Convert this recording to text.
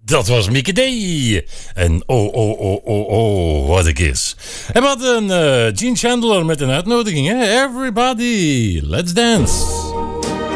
Dat was Mickey D. En what a kiss. En we hadden Gene Chandler met een uitnodiging. Hè? Everybody, let's dance.